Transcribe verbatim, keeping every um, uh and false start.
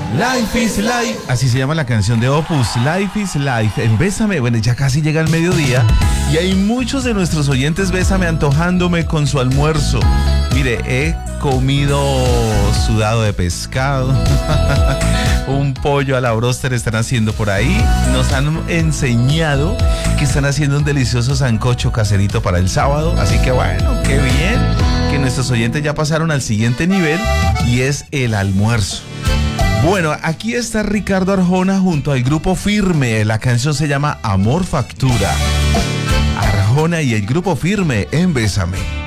Life is Life. Así se llama la canción de Opus, Life is Life. En Bésame, bueno, ya casi llega el mediodía y hay muchos de nuestros oyentes Bésame antojándome con su almuerzo. Mire, he comido sudado de pescado, un pollo a la bróster están haciendo por ahí. Nos han enseñado que están haciendo un delicioso sancocho caserito para el sábado. Así que bueno, qué bien que nuestros oyentes ya pasaron al siguiente nivel y es el almuerzo. Bueno, aquí está Ricardo Arjona junto al grupo Firme. La canción se llama Amor Factura. Arjona y el grupo Firme en Bésame.